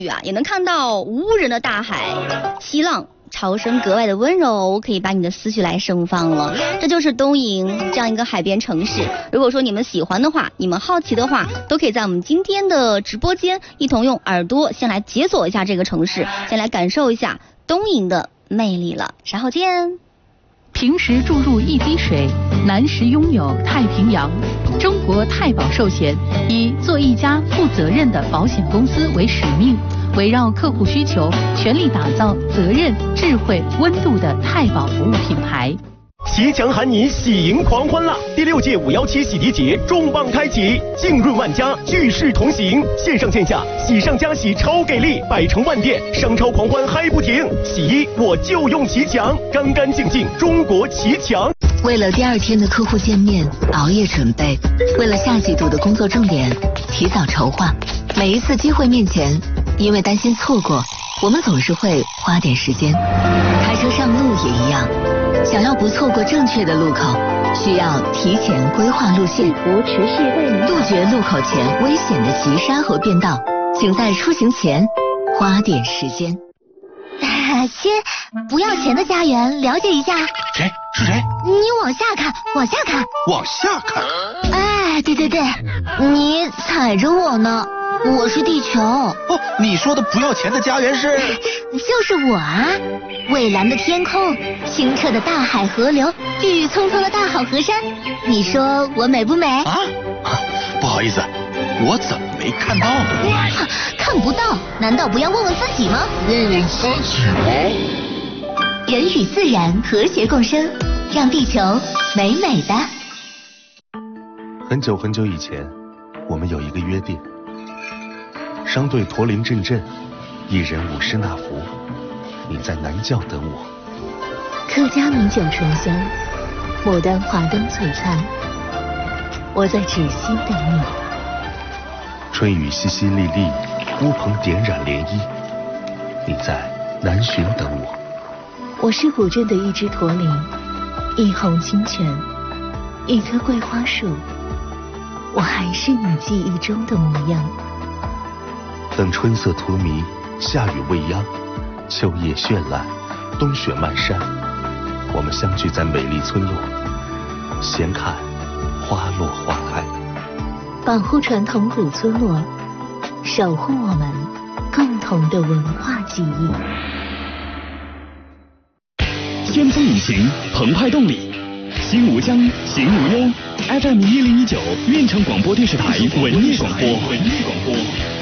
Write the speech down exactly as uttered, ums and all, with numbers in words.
啊，也能看到无人的大海，西浪潮声格外的温柔，可以把你的思绪来盛放了。这就是东营这样一个海边城市。如果说你们喜欢的话，你们好奇的话，都可以在我们今天的直播间一同用耳朵先来解锁一下这个城市，先来感受一下东营的魅力了。稍后见。 平时注入一滴水，南时拥有太平洋。中国太保寿险以做一家负责任的保险公司为使命，围绕客户需求，全力打造责任、智慧、温度的太保服务品牌。 骑墙喊你喜迎狂欢啦！第六届五幺七洗涤节重磅开启，浸润万家，聚势同行，线上线下喜上加喜超给力，百城万店商超狂欢嗨不停。洗衣我就用骑墙，干干净净中国骑墙。 为了第二天的客户见面熬夜准备，为了下季度的工作重点提早筹划。每一次机会面前，因为担心错过，我们总是会花点时间。开车上路也一样，想要不错过正确的路口，需要提前规划路线，杜绝路口前危险的急刹和变道。请在出行前花点时间。 先不要钱的家园了解一下。 谁是谁？ 你往下看，往下看， 往下看。 哎，对对对，你踩着我呢，我是地球。 哦，你说的不要钱的家园是？ 就是我啊！蔚蓝的天空，清澈的大海河流，郁郁葱葱的大好河山，你说我美不美？ 啊，不好意思，我怎么没看到呢？ 看不到，难道不要问问自己吗？ 问问自己吗？ 人与自然和谐共生，让地球美美的。 很久很久以前，我们有一个约定：商队驼铃阵阵，一人舞狮纳福。你在南教等我。 客家米酒醇香，牡丹华灯璀璨。我在芷溪等你。 春雨淅淅沥沥，乌篷点染涟漪。你在南浔等我。 我是古镇的一只驼铃，一泓清泉，一棵桂花树。我还是你记忆中的模样。 等春色荼蘼，夏雨未央，秋叶绚烂，冬雪漫山。我们相聚在美丽村落，闲看花落花开。 保护传统古村落，守护我们共同的文化记忆。 先锋引擎，澎湃动力，心无疆，行无忧。F M 一零一九，运城广播电视台文艺广播。文艺广播。